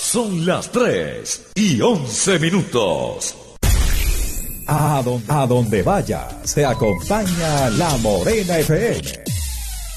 Son las 3:11. A donde vaya, se acompaña La Morena FM.